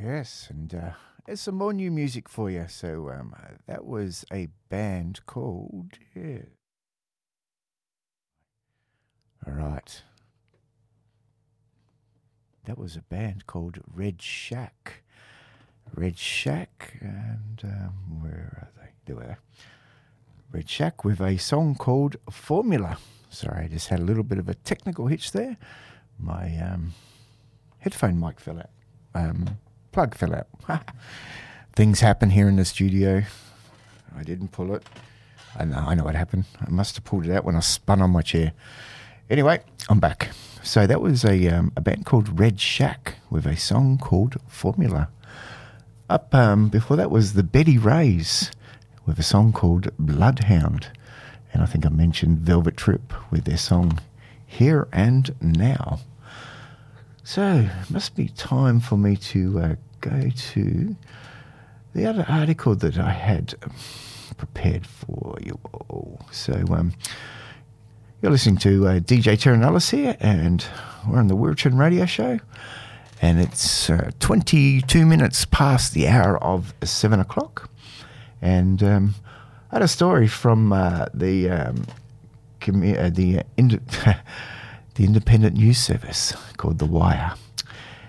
Yes, and there's some more new music for you. So that was a band called... Yeah. All right. That was a band called Red Shack. Red Shack, and where are they? There we are. Red Shack with a song called Formula. Sorry, I just had a little bit of a technical hitch there. My headphone mic fell out. Plug fell out. Things happen here in the studio. I didn't pull it. I know what happened. I must have pulled it out when I spun on my chair. Anyway, I'm back. So that was a band called Red Shack with a song called Formula. Up before that was the Betty Rays with a song called Bloodhound. And I think I mentioned Velvet Trip with their song Here and Now. So it must be time for me to go to the other article that I had prepared for you all. So you're listening to DJ Terran Ellis here, and we're on the Wiratjin Radio Show. And it's 22 minutes past the hour of 7 o'clock. And I had a story from the Independent News Service called The Wire.